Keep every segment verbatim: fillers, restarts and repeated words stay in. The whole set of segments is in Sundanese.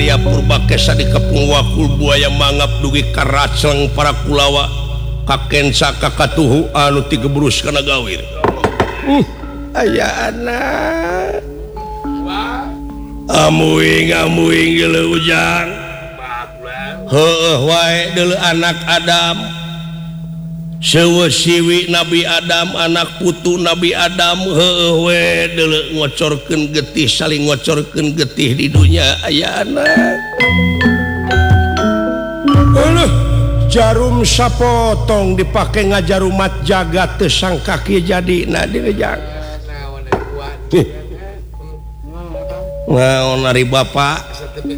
Aya purbakesa di kepung wakul buaya mangap dugi karaceng para kulawa kakensa kakatuhu anu tigebrus kana gawir. Uh, aya anak. Amuing amuing geuleuh ujang. Heueuh wae deuleu anak Adam. Sewe siwi Nabi Adam anak putu Nabi Adam heueuh we deuleu ngocorkeun getih saling ngocorkeun getih di dunya aya anak. Eueuh jarum sapotong dipake ngajarumat jagat teu sangka kieu jadina dieu jang. Naon ari bapak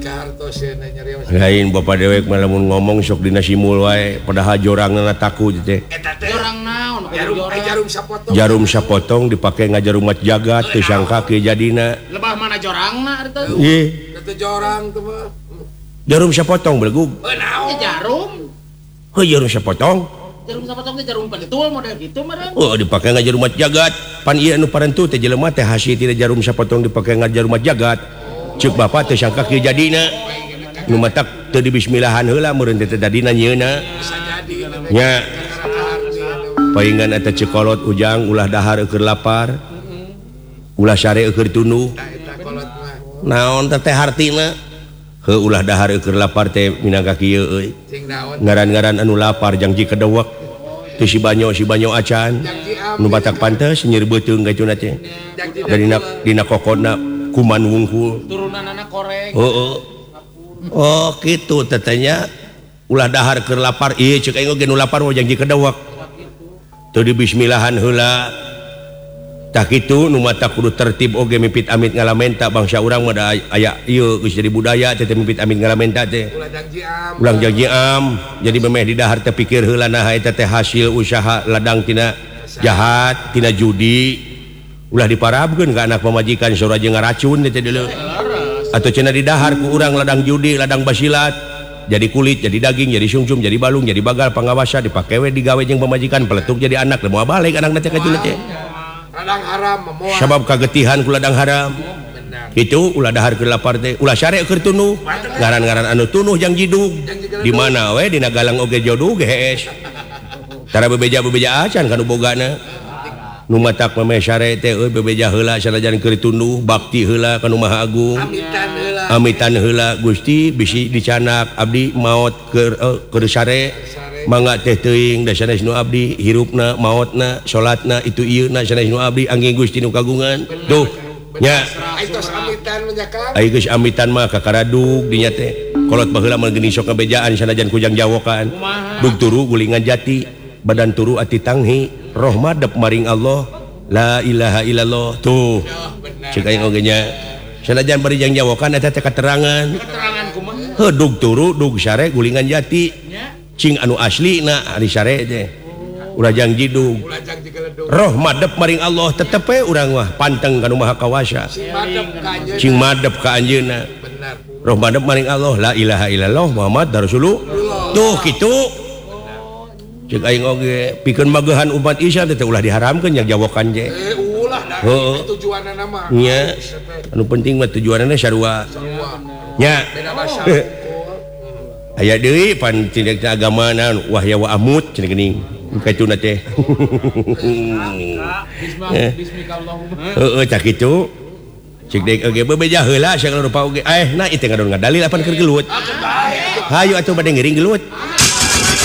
lain bapak dewek malah mun ngomong sok dina simul wae padahal jorangna takut teh. Jorang naon? Jarum sapotong. Jarum sapotong dipake ngajarumat jagat teu sangka kieu jadina. Lebah mana jorangna eta? Ieu. Teu jorang teh mah. Jarum sapotong belegug. Heuh naon? Jarum. Heuh jarum sapotong. Jarum sapotong teh jarum pentul model kitu meureun. Oh dipake ngajarumat jagat. Pan ieu anu parentu teh jelema teh hasi tina jarum sapotong dipake ngajarumat jagat. Ceuk bapak teu sangka kieu jadina. Nu matak teu dibismillahan heula meureun teh dadina nyieuna. Nya. Paingan eta cekolot ujang ulah dahar keur lapar. Ulah sare keur tunuh. Naon teh hartina? Heuh ulah dahar keur lapar teh minangka kieu euy. Ngaran-ngaran anu lapar janji kedewek. Teu si banyo si banyo acan. Nu batak pantes nyeur beuteung gacuna teh. Dina dina kokona kuman wungkul. Turunan anak koreng. Heeh. Oh kitu tetenya ulah dahar keur lapar ieu ceuk aing oge nu lapar mah janji kedewek. Teu dibismillahan heula. Tah kitu nu mata kudu tertib oge mipit amit ngalamenta bangsa urang mah da aya ieu geus jadi budaya teh mipit amit ngalamenta teh. Ulah janji am. Ulang janji am. Jadi memeh di dahar teh pikir heula nah eta teh hasil usaha ladang tina jahat, tina judi. Ulah diparabkeun ka anak pamajikan saur aja ngaracun teh deuleu. Atau cenah di dahar ku urang ladang judi, ladang basilat. Jadi kulit, jadi daging, jadi sungsum, jadi balung, jadi bagal pangawasa dipake we digawe jeung pamajikan peletuk jadi anak moal balik anakna teh ka cenah teh. Ladang haram memoal. Sabab kagetihan ku ladang haram. Kitu ulah dahar keur lapar teh, ulah sare keur tunuh. Ngaran-ngaran anu tunuh jang jidug. Di mana we dina galang oge jodoh geus. Tara bebeja-bebeja acan kanu bogana. Nu matak memeh sare teh euy bebeja heula sanajan keur tunuh bakti heula ka Nu Maha Agung. Amitan heula. Amitan heula Gusti bisi dicanak abdi maot keur uh, keur sare. Mangga teh teuing da sanes nu abdi hirupna maotna salatna itu ieuna sanes nu abdi angging Gusti nu kagungan. Tuh nya Aitos amitan menjakak. ai geus amitan mah kakaradug dinya teh. Kolot baheula mah geuning sok ngabejaan sanajan kujang jawokan. Dug turu gulingan jati badan turu ati tanghi. Roh madep maring Allah la ilaha illallah tuh ceuk aing oge nya sanajan bari jang jawokan eta teh katerangan Keterangan kumaha? heuh dug turu dug sare gulingan jati cing anu aslina ari sare teh ulah jang jidug Ulah janji geledug. roh madep maring Allah tetep we urang mah panteng ka Nu Maha Kawasa Madep ka anjeunna. cing madep ka anjeunna Benar. roh madep maring Allah la ilaha illallah Muhammad Rasulullah tuh kitu cek aing oge pikeun magehan umat Islam teh ulah diharamkeun yang jawokan je. Eh ulah dah. Heeh. Tujuanna mah. Nya anu penting mah tujuanna sarua. Nya Beda bahasa. aya deui pan tindak agama naon wahya wa amut cenah geuning kaituna teh. Bismillahirrahmanirrahim. Heeh tah kitu. Cek deuk oge bebeja heula sagala rupa oge. Eh nah itu ngadon ngadalil apan keur gelut. Hayu atuh bade ngeuring gelut.